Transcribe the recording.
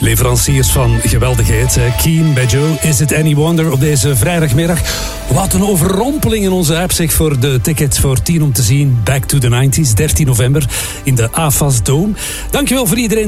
Leveranciers van geweldigheid. Keen bij Joe. Is it any wonder op deze vrijdagmiddag? Wat een overrompeling in onze app, zeg, voor de tickets voor 10 om te zien. Back to the 90s, 13 november in de AFAS Dome. Dankjewel voor iedereen